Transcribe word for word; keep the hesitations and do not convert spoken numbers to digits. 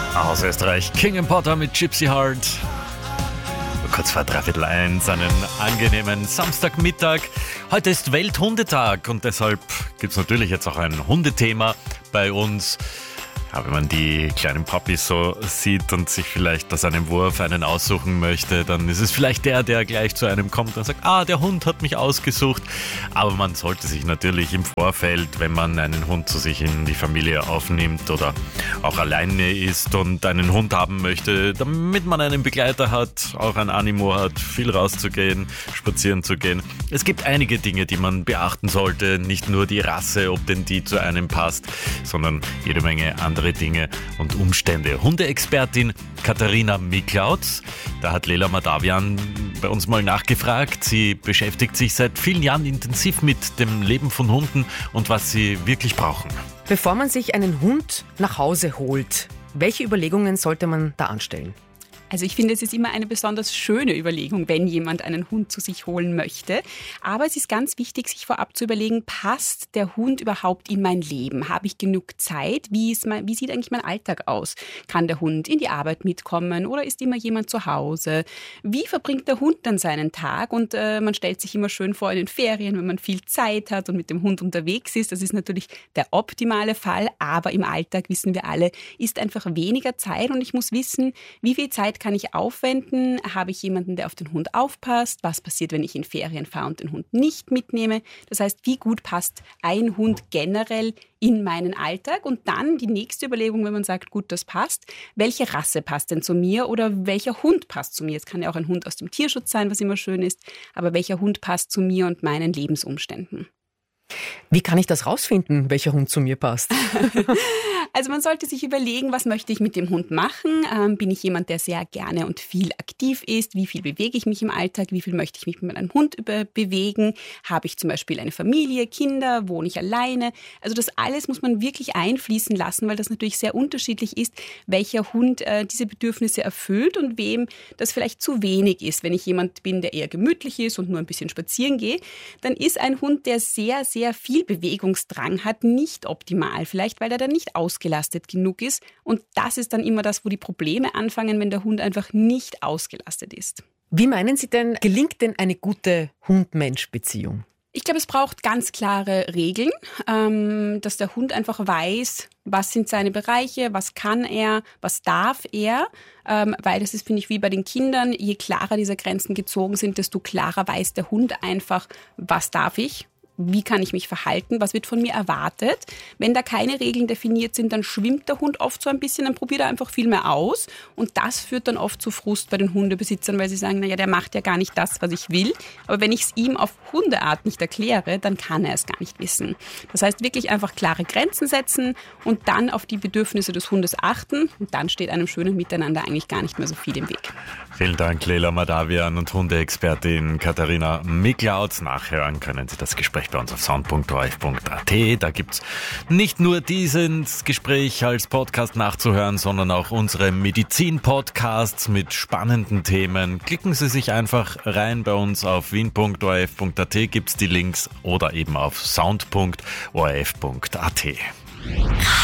Aus Österreich, King Potter mit Gypsy Heart. Kurz vor dreiviertel eins, einen angenehmen Samstagmittag. Heute ist Welthundetag und deshalb gibt es natürlich jetzt auch ein Hundethema bei uns. Ja, wenn man die kleinen Puppies so sieht und sich vielleicht aus einem Wurf einen aussuchen möchte, dann ist es vielleicht der, der gleich zu einem kommt und sagt, ah, der Hund hat mich ausgesucht. Aber man sollte sich natürlich im Vorfeld, wenn man einen Hund zu sich in die Familie aufnimmt oder auch alleine ist und einen Hund haben möchte, damit man einen Begleiter hat, auch ein Animo hat, viel rauszugehen, spazieren zu gehen. Es gibt einige Dinge, die man beachten sollte, nicht nur die Rasse, ob denn die zu einem passt, sondern jede Menge andere Dinge und Umstände. Hundeexpertin Katharina Miklautz, da hat Leila Madavian bei uns mal nachgefragt. Sie beschäftigt sich seit vielen Jahren intensiv mit dem Leben von Hunden und was sie wirklich brauchen. Bevor man sich einen Hund nach Hause holt, welche Überlegungen sollte man da anstellen? Also ich finde, es ist immer eine besonders schöne Überlegung, wenn jemand einen Hund zu sich holen möchte. Aber es ist ganz wichtig, sich vorab zu überlegen, passt der Hund überhaupt in mein Leben? Habe ich genug Zeit? Wie, ist mein, wie sieht eigentlich mein Alltag aus? Kann der Hund in die Arbeit mitkommen oder ist immer jemand zu Hause? Wie verbringt der Hund dann seinen Tag? Und äh, man stellt sich immer schön vor in den Ferien, wenn man viel Zeit hat und mit dem Hund unterwegs ist. Das ist natürlich der optimale Fall. Aber im Alltag, wissen wir alle, ist einfach weniger Zeit. Und ich muss wissen, wie viel Zeit kann ich aufwenden? Habe ich jemanden, der auf den Hund aufpasst? Was passiert, wenn ich in Ferien fahre und den Hund nicht mitnehme? Das heißt, wie gut passt ein Hund generell in meinen Alltag? Und dann die nächste Überlegung, wenn man sagt, gut, das passt. Welche Rasse passt denn zu mir oder welcher Hund passt zu mir? Es kann ja auch ein Hund aus dem Tierschutz sein, was immer schön ist. Aber welcher Hund passt zu mir und meinen Lebensumständen? Wie kann ich das rausfinden, welcher Hund zu mir passt? Also man sollte sich überlegen, was möchte ich mit dem Hund machen? Ähm, bin ich jemand, der sehr gerne und viel aktiv ist? Wie viel bewege ich mich im Alltag? Wie viel möchte ich mich mit einem Hund über- bewegen? Habe ich zum Beispiel eine Familie, Kinder? Wohne ich alleine? Also das alles muss man wirklich einfließen lassen, weil das natürlich sehr unterschiedlich ist, welcher Hund äh, diese Bedürfnisse erfüllt und wem das vielleicht zu wenig ist. Wenn ich jemand bin, der eher gemütlich ist und nur ein bisschen spazieren gehe, dann ist ein Hund, der sehr, sehr sehr viel Bewegungsdrang hat, nicht optimal. Vielleicht, weil er dann nicht ausgelastet genug ist. Und das ist dann immer das, wo die Probleme anfangen, wenn der Hund einfach nicht ausgelastet ist. Wie meinen Sie denn, gelingt denn eine gute Hund-Mensch-Beziehung? Ich glaube, es braucht ganz klare Regeln, ähm, dass der Hund einfach weiß, was sind seine Bereiche, was kann er, was darf er, ähm, weil das ist, finde ich, wie bei den Kindern, je klarer diese Grenzen gezogen sind, desto klarer weiß der Hund einfach, was darf ich. Wie kann ich mich verhalten? Was wird von mir erwartet? Wenn da keine Regeln definiert sind, dann schwimmt der Hund oft so ein bisschen, dann probiert er einfach viel mehr aus. Und das führt dann oft zu Frust bei den Hundebesitzern, weil sie sagen, naja, der macht ja gar nicht das, was ich will. Aber wenn ich es ihm auf Hundeart nicht erkläre, dann kann er es gar nicht wissen. Das heißt, wirklich einfach klare Grenzen setzen und dann auf die Bedürfnisse des Hundes achten. Und dann steht einem schönen Miteinander eigentlich gar nicht mehr so viel im Weg. Vielen Dank, Leila Madavian und Hundeexpertin Katharina Miklautz. Nachhören können Sie das Gespräch bei uns auf sound punkt o r f punkt a t. Da gibt es nicht nur dieses Gespräch als Podcast nachzuhören, sondern auch unsere Medizin-Podcasts mit spannenden Themen. Klicken Sie sich einfach rein bei uns auf wien punkt o r f punkt a t, gibt es die Links oder eben auf sound punkt o r f punkt a t.